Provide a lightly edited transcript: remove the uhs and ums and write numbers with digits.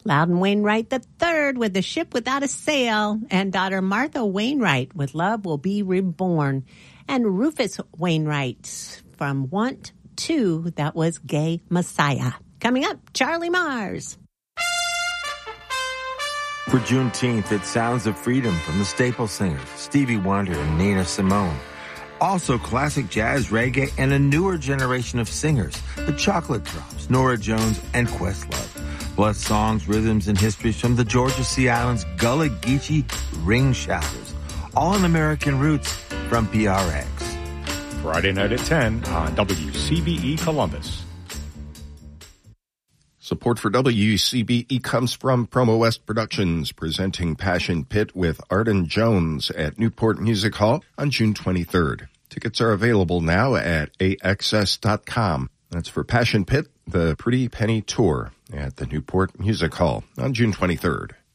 Loudon Wainwright III with The Ship Without a Sail, and daughter Martha Wainwright with Love Will Be Reborn, and Rufus Wainwright from Want To, that was Gay Messiah. Coming up, Charlie Mars. For Juneteenth, it's Sounds of Freedom from the Staple Singers, Stevie Wonder and Nina Simone. Also classic jazz, reggae, and a newer generation of singers, the Chocolate Drops, Norah Jones, and Questlove. Plus songs, rhythms, and histories from the Georgia Sea Islands Gullah Geechee Ring Shouters. All in American roots from PRX. Friday night at 10 on WCBE Columbus. Support for WCBE comes from Promo West Productions, presenting Passion Pit with Arden Jones at Newport Music Hall on June 23rd. Tickets are available now at AXS.com. That's for Passion Pit, the Pretty Penny Tour at the Newport Music Hall on June 23rd.